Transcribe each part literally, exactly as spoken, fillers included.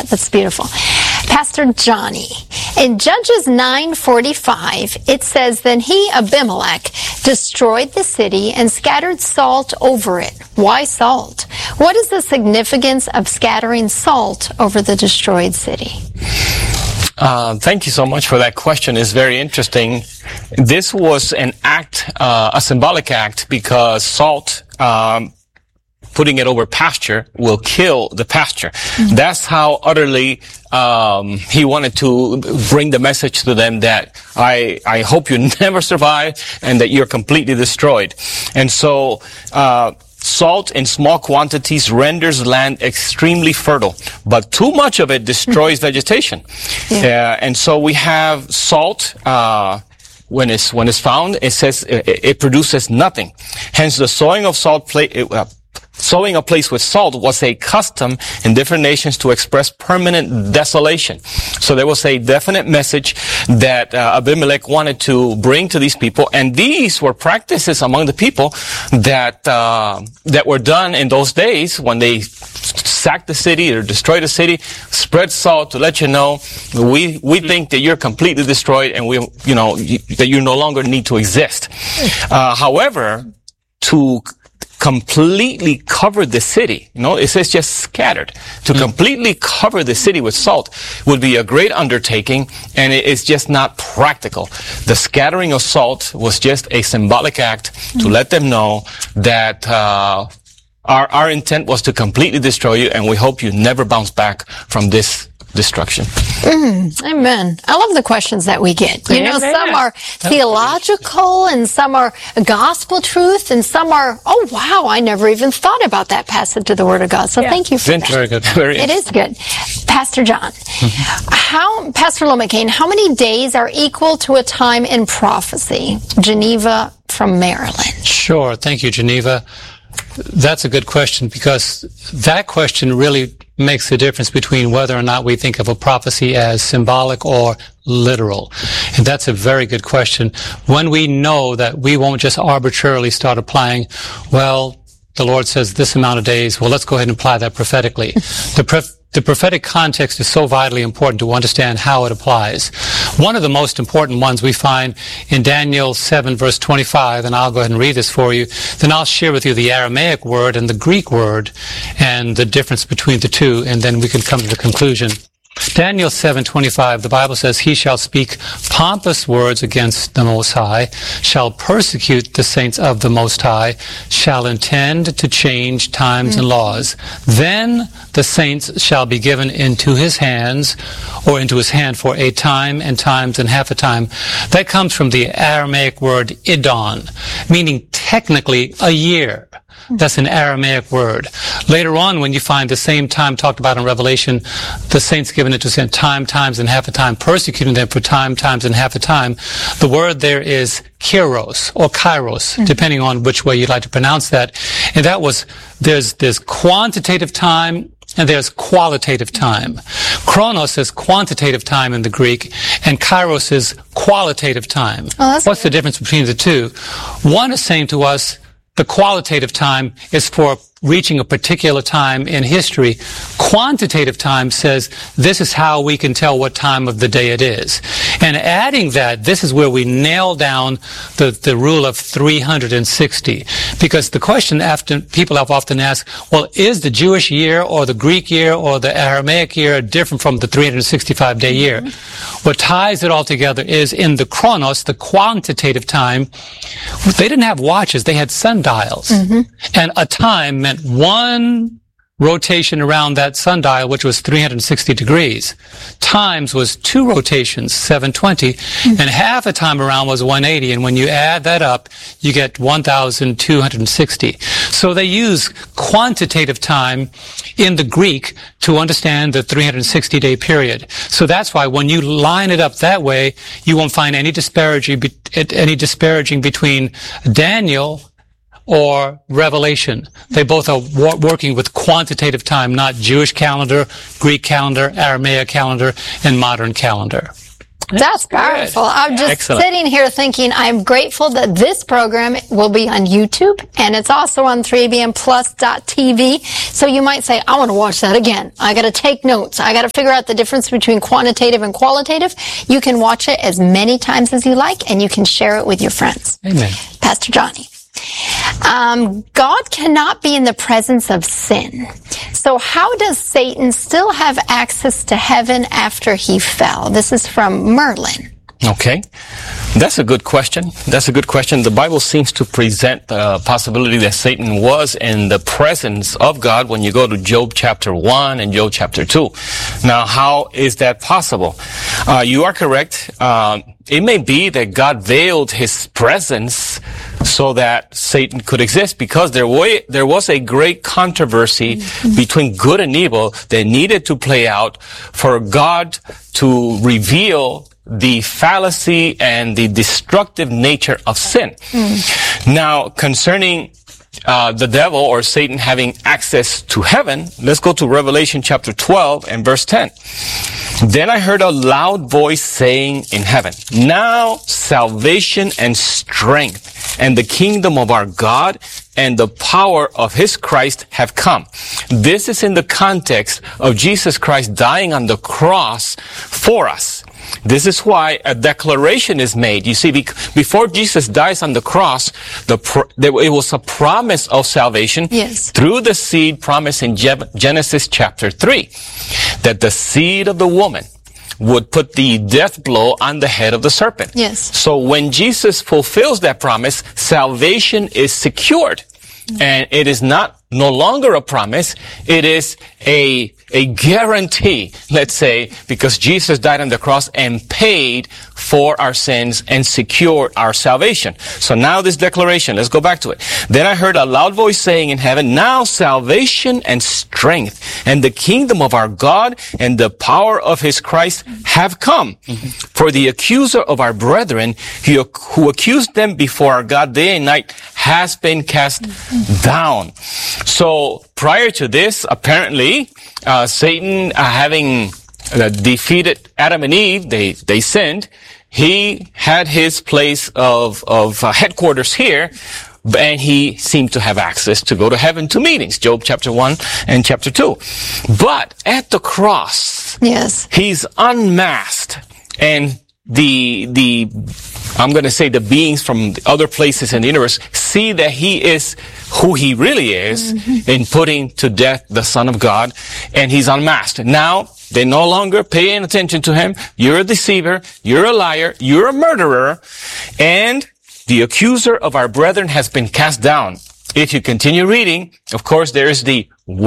that. That's beautiful. Pastor Johnny, in Judges nine forty-five, it says, then he, Abimelech, destroyed the city and scattered salt over it. Why salt? What is the significance of scattering salt over the destroyed city? Uh, thank you so much for that question. It's very interesting. This was an act, uh, a symbolic act, because salt, um, putting it over pasture will kill the pasture. Mm-hmm. That's how utterly um, he wanted to bring the message to them that I I hope you never survive and that you're completely destroyed. And so uh salt in small quantities renders land extremely fertile, but too much of it destroys mm-hmm. vegetation. Yeah. Uh, and so we have salt. Uh, When it's, when it's found, it says it, it produces nothing. Hence, the sowing of salt, play, uh, sowing a place with salt was a custom in different nations to express permanent desolation. So there was a definite message that uh, Abimelech wanted to bring to these people, and these were practices among the people that uh, that were done in those days when they sacked the city or destroyed the city. Spread salt to let you know we we think that you're completely destroyed and we you know you, that you no longer need to exist. Uh, however, to completely cover the city, you know, it says just scattered. To completely cover the city with salt would be a great undertaking, and it is just not practical. The scattering of salt was just a symbolic act to let them know that uh our our intent was to completely destroy you, and we hope you never bounce back from this destruction. Mm, amen. I love the questions that we get. You know, some are theological and some are gospel truth and some are, oh, wow, I never even thought about that passage of the Word of God. So yeah. thank you for that. Very good. Very it is good. Pastor John, mm-hmm. how, Pastor Lomacane, how many days are equal to a time in prophecy? Geneva from Maryland. Sure. Thank you, Geneva. That's a good question, because that question really makes the difference between whether or not we think of a prophecy as symbolic or literal. And that's a very good question. When we know that we won't just arbitrarily start applying, well, the Lord says this amount of days, well, let's go ahead and apply that prophetically. The pre- The prophetic context is so vitally important to understand how it applies. One of the most important ones we find in Daniel seven, verse twenty-five, and I'll go ahead and read this for you. Then I'll share with you the Aramaic word and the Greek word and the difference between the two, and then we can come to the conclusion. Daniel seven twenty-five, the Bible says, he shall speak pompous words against the Most High, shall persecute the saints of the Most High, shall intend to change times mm-hmm. and laws. Then the saints shall be given into his hands, or into his hand for a time and times and half a time. That comes from the Aramaic word idon, meaning technically a year. That's an Aramaic word. Later on, when you find the same time talked about in Revelation, the saints given it to time, times, and half a time, persecuting them for time, times, and half a time, the word there is kairos or kairos, mm-hmm. depending on which way you'd like to pronounce that. And that was, there's, there's quantitative time and there's qualitative time. Chronos is quantitative time in the Greek, and kairos is qualitative time. Oh, What's good. The difference between the two? One is saying to us, the qualitative time is for reaching a particular time in history. Quantitative time says this is how we can tell what time of the day it is. And adding that, this is where we nail down the, the rule of three hundred sixty. Because the question after people have often asked, well, is the Jewish year or the Greek year or the Aramaic year different from the three hundred sixty-five day year? Mm-hmm. What ties it all together is in the chronos, the quantitative time, they didn't have watches, they had sundials. Mm-hmm. And a time meant one rotation around that sundial, which was three hundred sixty degrees. Times was two rotations, seven twenty, mm-hmm. and half a time around was one eighty. And when you add that up, you get one thousand two hundred sixty. So they use quantitative time in the Greek to understand the three hundred sixty day period. So that's why when you line it up that way, you won't find any disparaging, any disparaging between Daniel or Revelation. They both are wor- working with quantitative time, not Jewish calendar, Greek calendar, Aramaic calendar, and modern calendar. That's powerful. I'm just Excellent. sitting here thinking I'm grateful that this program will be on YouTube and it's also on three B N plus dot T V. So you might say, I want to watch that again. I got to take notes. I got to figure out the difference between quantitative and qualitative. You can watch it as many times as you like and you can share it with your friends. Amen. Pastor Johnny. Um, God cannot be in the presence of sin. So how does Satan still have access to heaven after he fell? This is from Merlin. Okay. That's a good question. That's a good question. The Bible seems to present the possibility that Satan was in the presence of God when you go to Job chapter one and Job chapter two. Now, how is that possible? Uh, you are correct. Uh, it may be that God veiled his presence so that Satan could exist, because there, way, there was a great controversy mm-hmm. between good and evil that needed to play out for God to reveal the fallacy and the destructive nature of sin. Mm. Now, concerning uh, the devil or Satan having access to heaven, let's go to Revelation chapter twelve and verse ten. Then I heard a loud voice saying in heaven, now salvation and strength and the kingdom of our God and the power of his Christ have come. This is in the context of Jesus Christ dying on the cross for us. This is why a declaration is made. You see, before Jesus dies on the cross, the pro- it was a promise of salvation yes. through the seed promised in Genesis chapter three, that the seed of the woman would put the death blow on the head of the serpent. Yes. So when Jesus fulfills that promise, salvation is secured. Mm-hmm. And it is not no longer a promise. It is a a guarantee, let's say, because Jesus died on the cross and paid for our sins and secured our salvation. So now this declaration, let's go back to it. Then I heard a loud voice saying in heaven, now salvation and strength and the kingdom of our God and the power of his Christ have come. Mm-hmm. For the accuser of our brethren, he, who accused them before our God day and night, has been cast mm-hmm. down. So prior to this, apparently, uh, Satan, uh, having uh, defeated Adam and Eve, they, they sinned. He had his place of, of uh, headquarters here, and he seemed to have access to go to heaven to meetings, Job chapter one and chapter two. But at the cross, yes, he's unmasked, and the, the, I'm going to say the beings from other places in the universe see that he is who he really is mm-hmm. in putting to death the Son of God, and he's unmasked. Now, they no longer paying attention to him. You're a deceiver. You're a liar. You're a murderer. And the accuser of our brethren has been cast down. If you continue reading, of course, there is the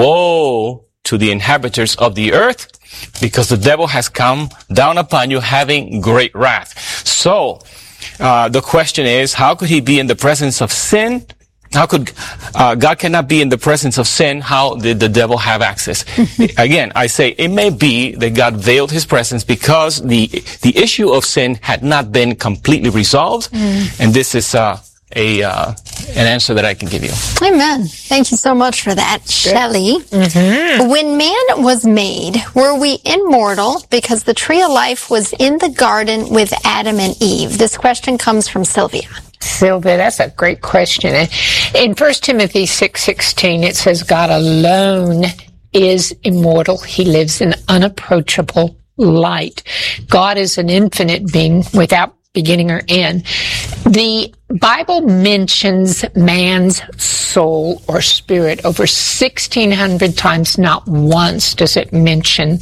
woe to the inhabitants of the earth, because the devil has come down upon you having great wrath. So, uh, the question is, how could he be in the presence of sin? How could, uh, God cannot be in the presence of sin? How did the devil have access? Again, I say it may be that God veiled his presence because the, the issue of sin had not been completely resolved. Mm. And this is, uh, a, uh, an answer that I can give you. Amen. Thank you so much for that, Shelley. Mm-hmm. When man was made, were we immortal because the tree of life was in the garden with Adam and Eve? This question comes from Sylvia. Sylvia, that's a great question. In First Timothy six sixteen, it says, God alone is immortal. He lives in unapproachable light. God is an infinite being without beginning or end. The Bible mentions man's soul or spirit over sixteen hundred times. Not once does it mention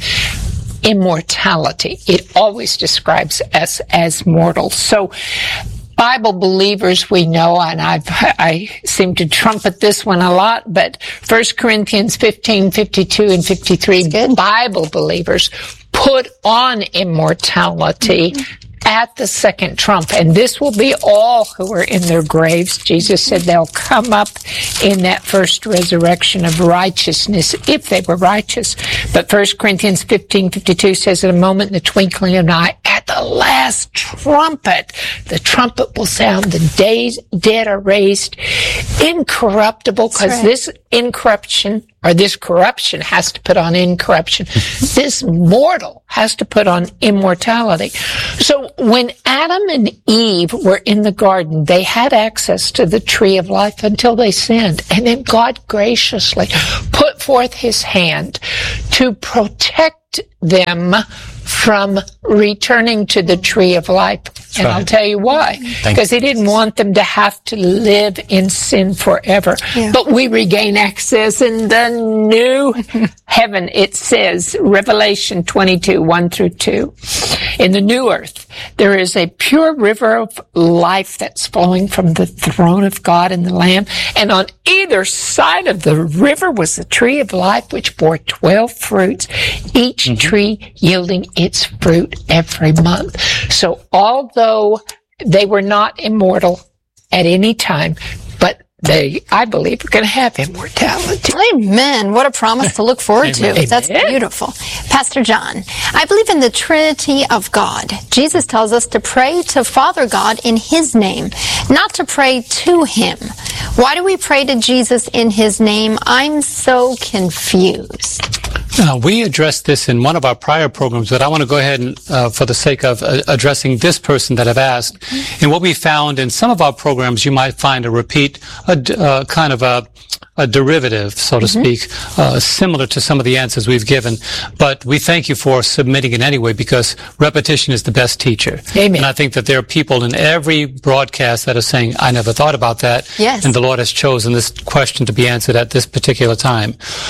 immortality. It always describes us as mortal. So, Bible believers, we know, and I've, I seem to trumpet this one a lot, but First Corinthians fifteen, fifty-two, and fifty-three, Bible believers put on immortality mm-hmm. at the second trump, and this will be all who are in their graves. Jesus said they'll come up in that first resurrection of righteousness if they were righteous. But First Corinthians fifteen, fifty-two says, at a moment in the twinkling of an eye, at the last trumpet, the trumpet will sound, the days, dead are raised incorruptible, because right. this incorruption or this corruption has to put on incorruption. This mortal has to put on immortality. So when Adam and Eve were in the garden, they had access to the tree of life until they sinned. And then God graciously put forth his hand to protect them from returning to the tree of life. That's and right. I'll tell you why. Because he didn't want them to have to live in sin forever. Yeah. But we regain access in the new heaven. It says, Revelation twenty-two, one through two. In the new earth, there is a pure river of life that's flowing from the throne of God and the Lamb. And on either side of the river was the tree of life, which bore twelve fruits, each mm-hmm. tree yielding its fruit every month. So although they were not immortal at any time, but they, I believe, are going to have immortality. Amen. What a promise to look forward to. Amen. That's beautiful. Pastor John, I believe in the Trinity of God. Jesus tells us to pray to Father God in his name, not to pray to him. Why do we pray to Jesus in his name? I'm so confused. Uh, we addressed this in one of our prior programs, but I want to go ahead and, uh, for the sake of uh, addressing this person that I've asked, and what we found in some of our programs, you might find a repeat, a uh, kind of a, a derivative, so to mm-hmm. speak, uh, similar to some of the answers we've given. But we thank you for submitting it anyway, because repetition is the best teacher. Amen. And I think that there are people in every broadcast that are saying, I never thought about that. Yes. And the Lord has chosen this question to be answered at this particular time.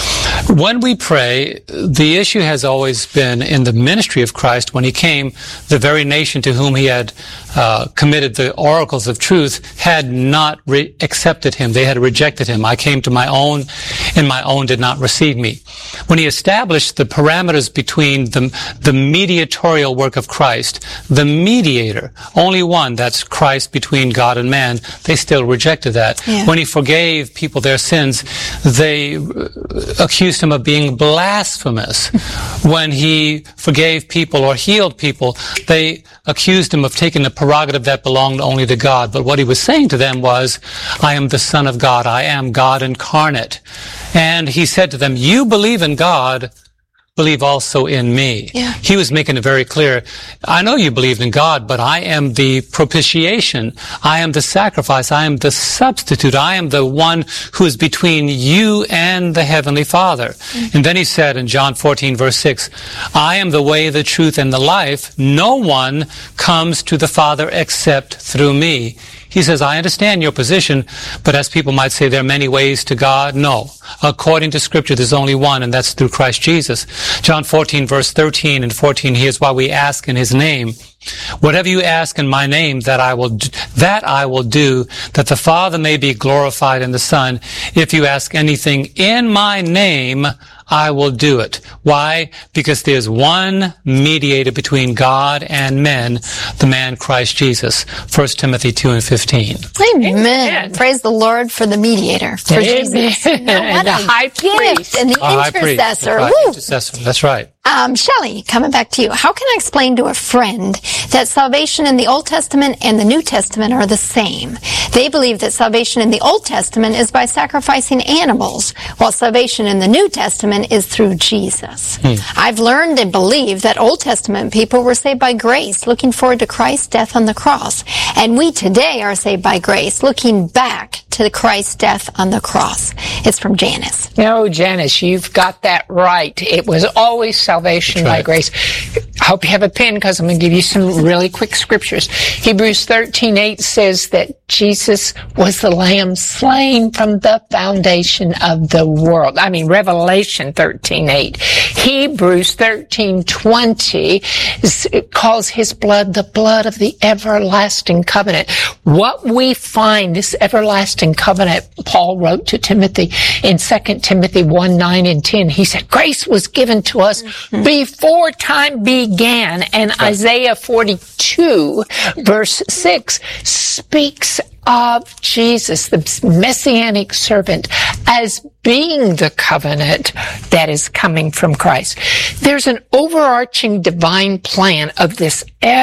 When we pray, the issue has always been in the ministry of Christ. When he came, the very nation to whom he had uh, committed the oracles of truth had not re- accepted him. They had rejected him. I came to my own, and my own did not receive me. When he established the parameters between the, the mediatorial work of Christ, the mediator, only one, that's Christ between God and man, they still rejected that. Yeah. When he forgave people their sins, they accused him of being blasphemous. When he forgave people or healed people, they accused him of taking a prerogative that belonged only to God. But what he was saying to them was, I am the Son of God. I am God incarnate. And he said to them, you believe in God, believe also in me. Yeah. He was making it very clear. I know you believed in God, but I am the propitiation. I am the sacrifice. I am the substitute. I am the one who is between you and the Heavenly Father. Mm-hmm. And then he said in John fourteen, verse six, I am the way, the truth, and the life. No one comes to the Father except through me. He says, I understand your position, but as people might say, there are many ways to God. No. According to Scripture, there's only one, and that's through Christ Jesus. John fourteen, verse thirteen and fourteen, here's why we ask in his name. Whatever you ask in my name, that I will do, that I will do, that the Father may be glorified in the Son. If you ask anything in my name, I will do it. Why? Because there's one mediator between God and men, the man Christ Jesus. First Timothy two and fifteen. Amen. Amen. Praise the Lord for the mediator, for Amen. Jesus. You know, and the high priest. And the Our intercessor. High priest. Woo. Intercessor. That's right. Um, Shelley, coming back to you, how can I explain to a friend that salvation in the Old Testament and the New Testament are the same? They believe that salvation in the Old Testament is by sacrificing animals, while salvation in the New Testament is through Jesus. Hmm. I've learned and believed that Old Testament people were saved by grace, looking forward to Christ's death on the cross. And we today are saved by grace, looking back to Christ's death on the cross. It's from Janice. No, Janice, you've got that right. It was always salvation right. by grace. I hope you have a pen, because I'm going to give you some really quick scriptures. Hebrews thirteen eight says that Jesus was the Lamb slain from the foundation of the world. I mean, Revelation thirteen eight. Hebrews thirteen twenty calls his blood the blood of the everlasting covenant. What we find, this everlasting covenant, Paul wrote to Timothy in Second Timothy one nine and ten. He said, grace was given to us mm-hmm. before time began. And right. Isaiah forty-two verse six speaks of Jesus, the messianic servant, as being the covenant that is coming from Christ. There's an overarching divine plan of this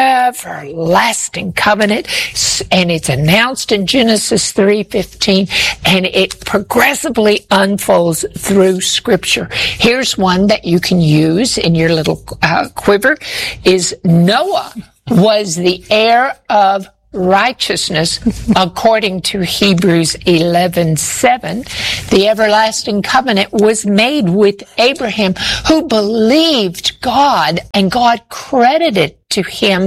everlasting covenant, and it's announced in Genesis three fifteen, and it progressively unfolds through Scripture. Here's one that you can use in your little uh, quiver, is Noah was the heir of righteousness according to Hebrews eleven seven. The everlasting covenant was made with Abraham, who believed God, and God credited to him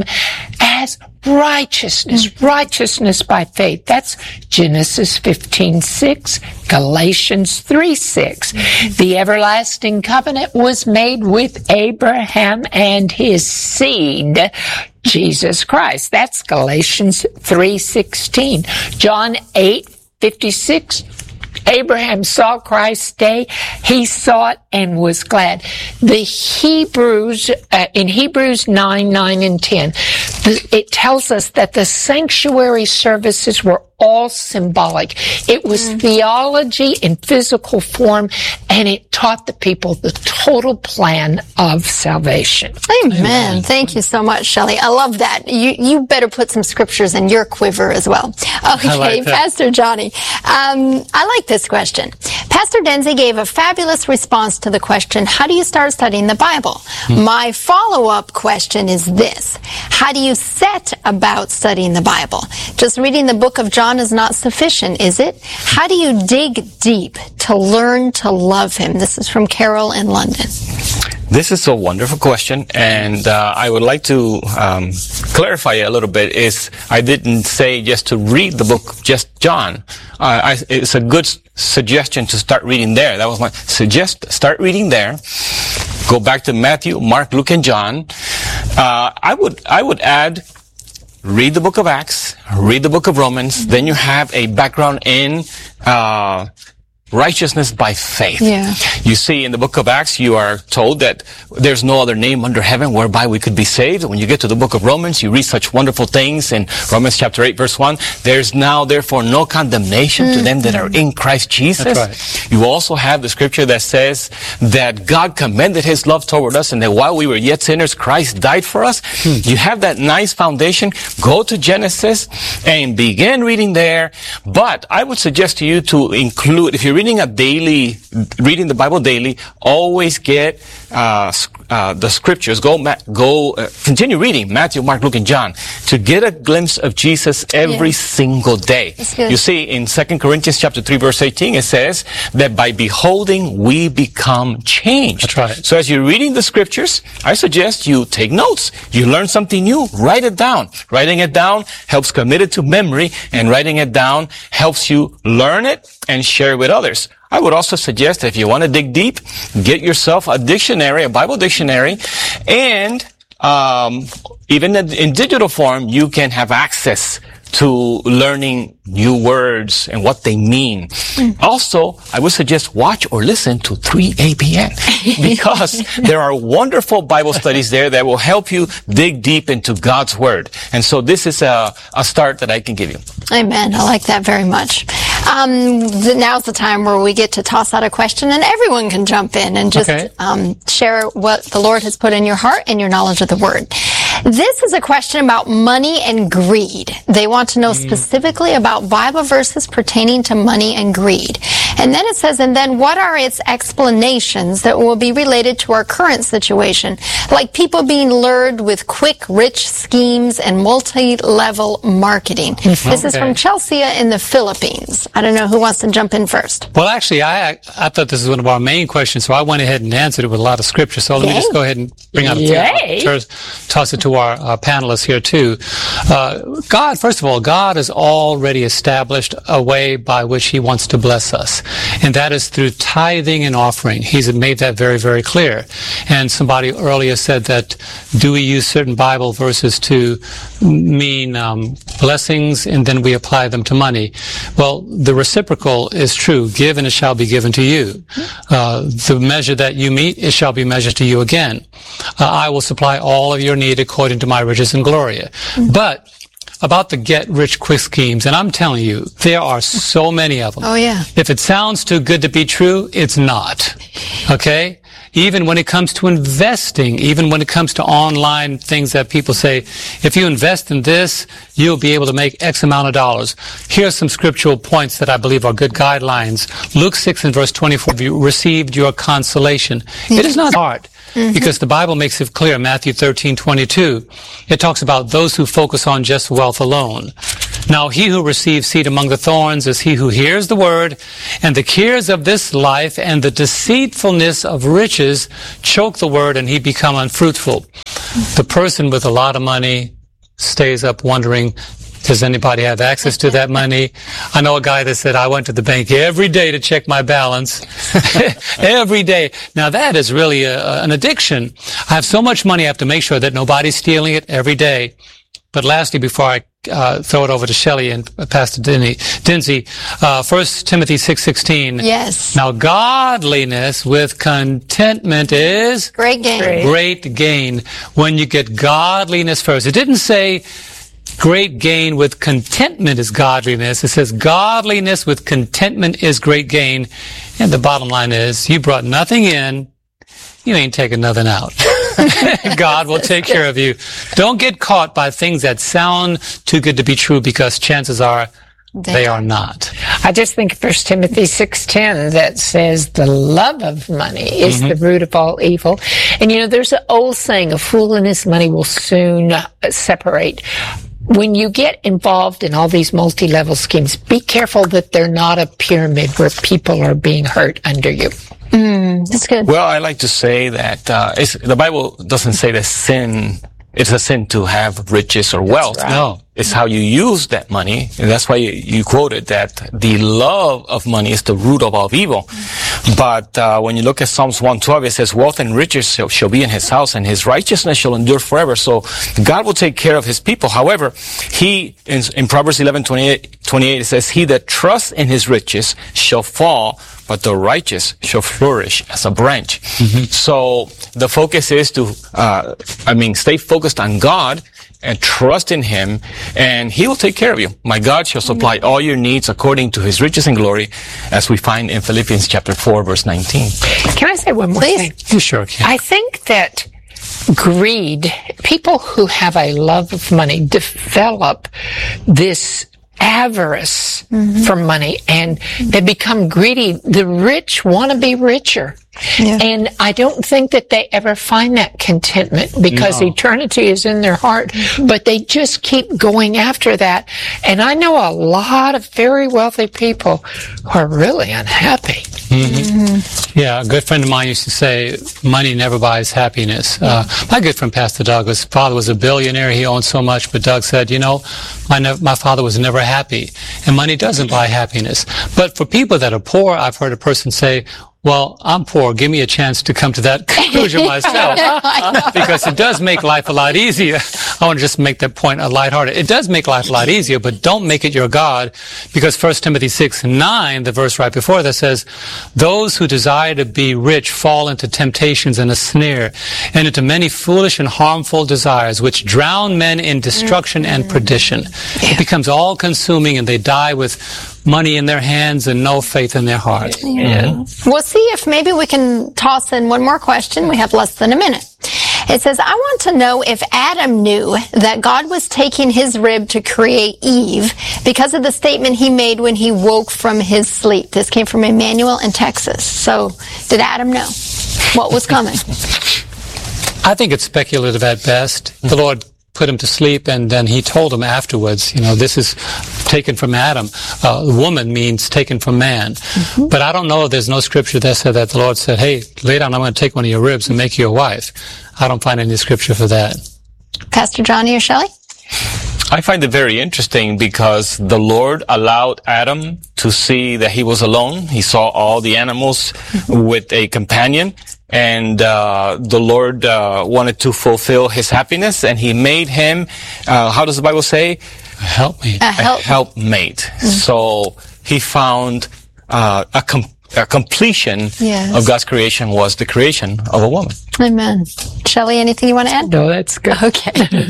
as righteousness, righteousness by faith. That's Genesis fifteen six, Galatians three six. The everlasting covenant was made with Abraham and his seed, Jesus Christ. That's Galatians three sixteen. John eight fifty-six. Abraham saw Christ's day. He saw it and was glad. The Hebrews, uh, in Hebrews nine, nine, and ten, it tells us that the sanctuary services were all symbolic. It was mm. theology in physical form, and it taught the people the total plan of salvation. Amen. Amen. Thank you so much, Shelley. I love that. You you better put some scriptures in your quiver as well. Okay, like Pastor Johnny. Um, I like this question. Pastor Denzi gave a fabulous response to the question, how do you start studying the Bible? Hmm. My follow-up question is this. How do you set about studying the Bible? Just reading the book of John is not sufficient, is it? How do you dig deep to learn to love him? This is from Carol in London. This is a wonderful question, and uh, I would like to um, clarify a little bit. Is I didn't say just to read the book, just John. Uh, I, it's a good suggestion to start reading there. That was my suggest. Start reading there. Go back to Matthew, Mark, Luke, and John. Uh, I would I would add. Read the book of Acts, read the book of Romans, mm-hmm. then you have a background in uh righteousness by faith. Yeah. You see, in the book of Acts, you are told that there's no other name under heaven whereby we could be saved. When you get to the book of Romans, you read such wonderful things in Romans chapter eight, verse one. There's now, therefore, no condemnation mm-hmm. to them that are in Christ Jesus. That's right. You also have the scripture that says that God commended his love toward us, and that while we were yet sinners, Christ died for us. Hmm. You have that nice foundation. Go to Genesis and begin reading there. But I would suggest to you to include, if you're reading a daily, reading the Bible daily, always get uh, uh the scriptures. Go, go, uh, continue reading Matthew, Mark, Luke, and John to get a glimpse of Jesus every yes. single day. You see, in Second Corinthians chapter three, verse eighteen, it says that by beholding we become changed. That's right. So as you're reading the scriptures, I suggest you take notes. You learn something new, write it down. Writing it down helps commit it to memory, and writing it down helps you learn it and share it with others. I would also suggest that if you want to dig deep, get yourself a dictionary, a Bible dictionary, and um, even in digital form, you can have access to learning new words and what they mean. Mm. Also, I would suggest watch or listen to three A B N because there are wonderful Bible studies there that will help you dig deep into God's Word. And so this is a, a start that I can give you. Amen. I like that very much. Um, the, now's the time where we get to toss out a question and everyone can jump in and just okay. um, share what the Lord has put in your heart and your knowledge of the Word. This is a question about money and greed. They want to know mm. specifically about Bible verses pertaining to money and greed. And then it says, and then what are its explanations that will be related to our current situation? Like people being lured with quick, rich schemes and multi-level marketing. This okay. is from Chelsea in the Philippines. I don't know who wants to jump in first. Well, actually, I I thought this was one of our main questions, so I went ahead and answered it with a lot of scripture. So let Yay. me just go ahead and bring out a few, toss it to our uh, panelists here too. Uh, God, first of all, God has already established a way by which He wants to bless us, and that is through tithing and offering. He's made that very, very clear. And somebody earlier said that, do we use certain Bible verses to mean um, blessings and then we apply them to money? Well, the reciprocal is true. Give and it shall be given to you. Uh, the measure that you meet, it shall be measured to you again. Uh, I will supply all of your need according to my riches and glory. But about the get-rich-quick schemes, and I'm telling you, there are so many of them. Oh, yeah. If it sounds too good to be true, it's not. Okay? Even when it comes to investing, even when it comes to online things that people say, if you invest in this, you'll be able to make X amount of dollars. Here are some scriptural points that I believe are good guidelines. Luke six and verse twenty-four, you received your consolation. Mm-hmm. It is not hard. Mm-hmm. Because the Bible makes it clear, Matthew thirteen twenty-two, it talks about those who focus on just wealth alone. Now he who receives seed among the thorns is he who hears the word, and the cares of this life and the deceitfulness of riches choke the word, and he become unfruitful. The person with a lot of money stays up wondering, does anybody have access to that money? I know a guy that said, I went to the bank every day to check my balance. Every day. Now that is really a, an addiction. I have so much money, I have to make sure that nobody's stealing it every day. But lastly, before I uh, throw it over to Shelley and uh, Pastor Dinsey, uh, First Timothy six sixteen. Yes. Now godliness with contentment is great gain. Great. great gain. When you get godliness first. It didn't say great gain with contentment is godliness. It says godliness with contentment is great gain. And the bottom line is, you brought nothing in, you ain't taking nothing out. God will take care of you. Don't get caught by things that sound too good to be true, because chances are they are not. I just think First Timothy six ten that says the love of money is mm-hmm. the root of all evil. And you know, there's an old saying, a fool and his money will soon separate. When you get involved in all these multi-level schemes, be careful that they're not a pyramid where people are being hurt under you. Mm, that's good. Well, I like to say that uh, it's, the Bible doesn't say that sin, it's a sin to have riches or wealth. Right. No. It's how you use that money. And that's why you, you quoted that the love of money is the root of all evil. Mm-hmm. But uh, when you look at Psalms one twelve, it says, wealth and riches shall, shall be in his house, and his righteousness shall endure forever. So God will take care of his people. However, he, in, in Proverbs eleven twenty-eight, twenty-eight, it says, he that trusts in his riches shall fall, but the righteous shall flourish as a branch. Mm-hmm. So the focus is to, uh, I mean, stay focused on God and trust in him, and he will take care of you. My God shall supply all your needs according to his riches and glory, as we find in Philippians chapter four, verse nineteen. Can I say one more Please. thing? You sure can. I think that greed, people who have a love of money develop this avarice mm-hmm. for money, and they become greedy. The rich want to be richer. Yeah. And I don't think that they ever find that contentment, because no. eternity is in their heart, mm-hmm. but they just keep going after that. And I know a lot of very wealthy people who are really unhappy. Mm-hmm. Mm-hmm. Yeah, a good friend of mine used to say, money never buys happiness. Uh, my good friend, Pastor Doug, his father was a billionaire. He owned so much, but Doug said, you know, my, ne- my father was never happy, and money doesn't buy happiness. But for people that are poor, I've heard a person say, well, I'm poor. Give me a chance to come to that conclusion myself. Because it does make life a lot easier. I want to just make that point a lighthearted. It does make life a lot easier, but don't make it your God. Because First Timothy six nine, the verse right before that says, those who desire to be rich fall into temptations and a snare, and into many foolish and harmful desires, which drown men in destruction mm-hmm. and perdition. Yeah. It becomes all consuming, and they die with money in their hands and no faith in their heart. Yeah. Mm-hmm. We'll see if maybe we can toss in one more question. We have less than a minute. It says, I want to know if Adam knew that God was taking his rib to create Eve because of the statement he made when he woke from his sleep. This came from Emmanuel in Texas. So did Adam know what was coming? I think it's speculative at best. The Lord put him to sleep, and then he told him afterwards, you know, this is taken from Adam. Uh, woman means taken from man. Mm-hmm. But I don't know, there's no scripture that said that the Lord said, hey, lay down, I'm going to take one of your ribs and make you a wife. I don't find any scripture for that. Pastor Johnny or Shelley? I find it very interesting because the Lord allowed Adam to see that he was alone. He saw all the animals mm-hmm. with a companion. And uh the Lord uh wanted to fulfill his happiness, and he made him, uh how does the Bible say? A helpmate. A, help. a helpmate. Mm-hmm. So he found uh a com- uh, completion Yes. of God's creation was the creation of a woman. Amen. Shelley, anything you want to add? No, that's good. Okay.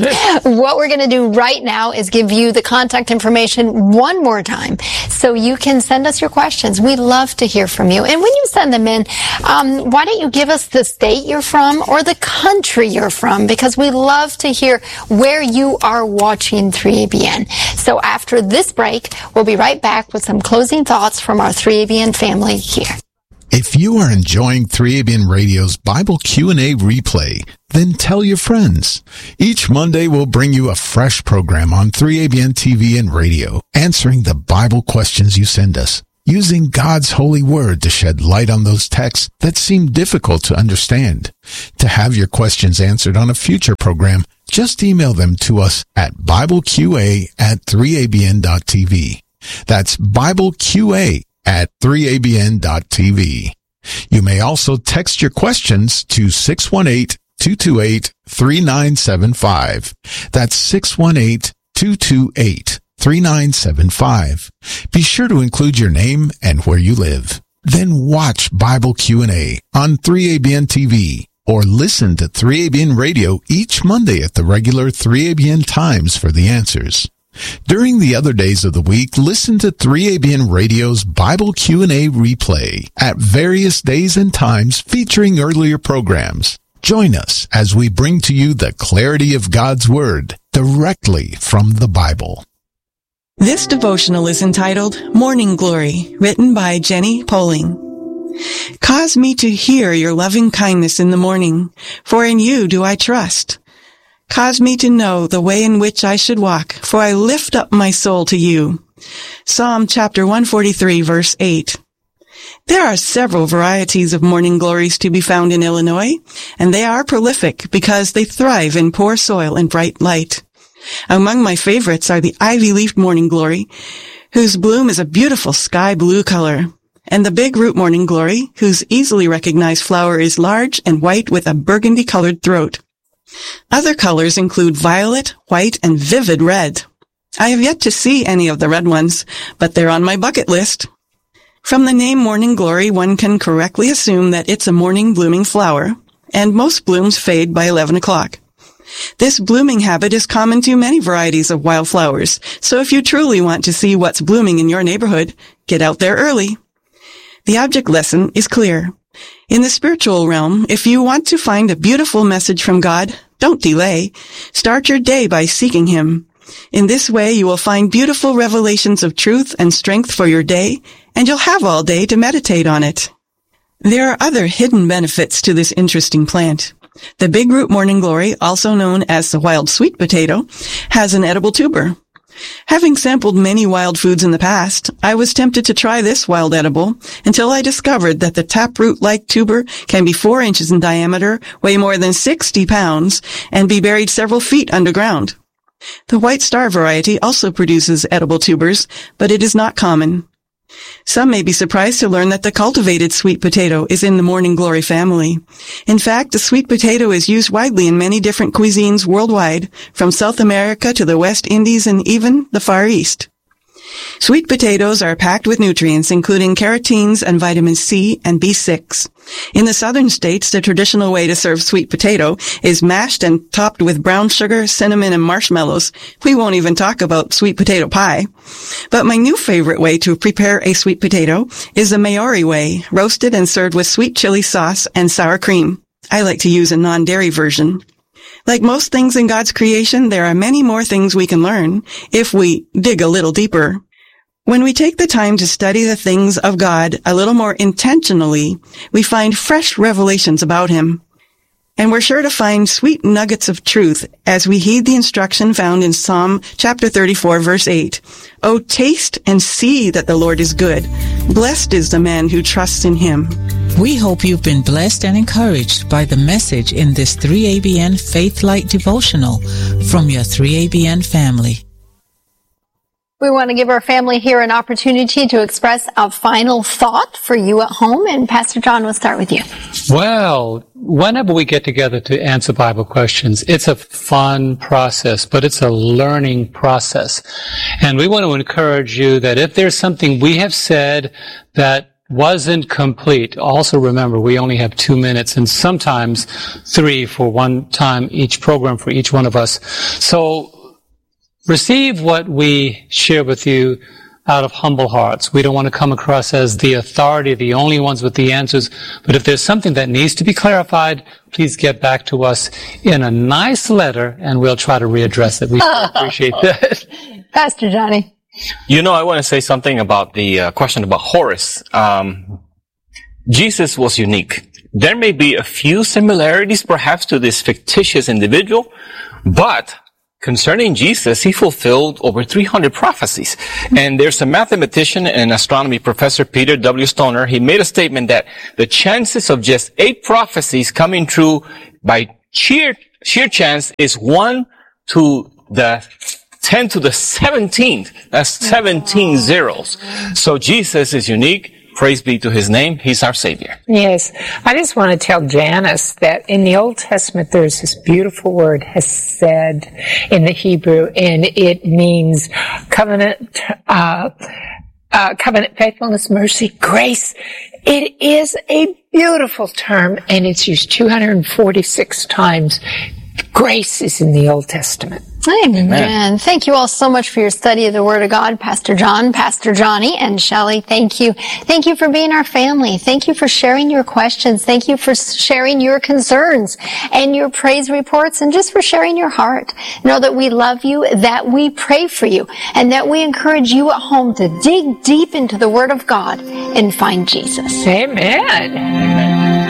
What we're going to do right now is give you the contact information one more time so you can send us your questions. We love to hear from you. And when you send them in, um, why don't you give us the state you're from or the country you're from, because we love to hear where you are watching three A B N. So after this break, we'll be right back with some closing thoughts from our three A B N family here. If you are enjoying three A B N Radio's Bible Q and A replay, then tell your friends. Each Monday we'll bring you a fresh program on three A B N T V and radio, answering the Bible questions you send us, using God's holy word to shed light on those texts that seem difficult to understand. To have your questions answered on a future program, just email them to us at bibleqa at three a b n dot t v. That's bibleqa at three a b n dot t v. You may also text your questions to six one eight, two two eight, three nine seven five. That's six one eight, two two eight, three nine seven five. Be sure to include your name and where you live. Then watch Bible Q and A on three A B N T V or listen to three A B N Radio each Monday at the regular three A B N times for the answers. During the other days of the week, listen to three A B N Radio's Bible Q and A replay at various days and times featuring earlier programs. Join us as we bring to you the clarity of God's Word directly from the Bible. This devotional is entitled Morning Glory, written by Jenny Poling. Cause me to hear your loving kindness in the morning, for in you do I trust. Cause me to know the way in which I should walk, for I lift up my soul to you. Psalm chapter one forty-three, verse eight. There are several varieties of morning glories to be found in Illinois, and they are prolific because they thrive in poor soil and bright light. Among my favorites are the ivy-leafed morning glory, whose bloom is a beautiful sky blue color, and the big root morning glory, whose easily recognized flower is large and white with a burgundy-colored throat. Other colors include violet, white, and vivid red. I have yet to see any of the red ones, but they're on my bucket list. From the name Morning Glory, one can correctly assume that it's a morning blooming flower, and most blooms fade by eleven o'clock. This blooming habit is common to many varieties of wildflowers, so if you truly want to see what's blooming in your neighborhood, get out there early. The object lesson is clear. In the spiritual realm, if you want to find a beautiful message from God, don't delay. Start your day by seeking Him. In this way, you will find beautiful revelations of truth and strength for your day, and you'll have all day to meditate on it. There are other hidden benefits to this interesting plant. The big root morning glory, also known as the wild sweet potato, has an edible tuber. Having sampled many wild foods in the past, I was tempted to try this wild edible until I discovered that the taproot-like tuber can be four inches in diameter, weigh more than sixty pounds, and be buried several feet underground. The white star variety also produces edible tubers, but it is not common. Some may be surprised to learn that the cultivated sweet potato is in the morning glory family. In fact, the sweet potato is used widely in many different cuisines worldwide, from South America to the West Indies and even the Far East. Sweet potatoes are packed with nutrients, including carotenes and vitamin C and B six. In the southern states, the traditional way to serve sweet potato is mashed and topped with brown sugar, cinnamon, and marshmallows. We won't even talk about sweet potato pie. But my new favorite way to prepare a sweet potato is the Maori way, roasted and served with sweet chili sauce and sour cream. I like to use a non-dairy version. Like most things in God's creation, there are many more things we can learn if we dig a little deeper. When we take the time to study the things of God a little more intentionally, we find fresh revelations about Him. And we're sure to find sweet nuggets of truth as we heed the instruction found in Psalm chapter thirty-four, verse eight. Oh, taste and see that the Lord is good. Blessed is the man who trusts in Him. We hope you've been blessed and encouraged by the message in this three A B N Faith Light devotional from your three A B N family. We want to give our family here an opportunity to express a final thought for you at home. And Pastor John, we'll start with you. Well, whenever we get together to answer Bible questions, it's a fun process, but it's a learning process. And we want to encourage you that if there's something we have said that wasn't complete. Also remember, we only have two minutes and sometimes three for one time each program for each one of us. So receive what we share with you out of humble hearts. We don't want to come across as the authority, the only ones with the answers. But if there's something that needs to be clarified, please get back to us in a nice letter and we'll try to readdress it. We appreciate that. Pastor Johnny. You know, I want to say something about the uh, question about Horus. Um, Jesus was unique. There may be a few similarities perhaps to this fictitious individual, but concerning Jesus, he fulfilled over three hundred prophecies. And there's a mathematician and astronomy professor, Peter W. Stoner. He made a statement that the chances of just eight prophecies coming true by sheer, sheer chance is one to the ten to the seventeenth. That's seventeen zeros. So Jesus is unique. Praise be to his name. He's our Savior. Yes. I just want to tell Janice that in the Old Testament there's this beautiful word, hesed, in the Hebrew, and it means covenant, uh, uh, covenant faithfulness, mercy, grace. It is a beautiful term, and it's used two hundred forty-six times. Grace is in the Old Testament. Amen. Amen. Thank you all so much for your study of the Word of God, Pastor John, Pastor Johnny, and Shelley. Thank you. Thank you for being our family. Thank you for sharing your questions. Thank you for sharing your concerns and your praise reports, and just for sharing your heart. Know that we love you, that we pray for you, and that we encourage you at home to dig deep into the Word of God and find Jesus. Amen.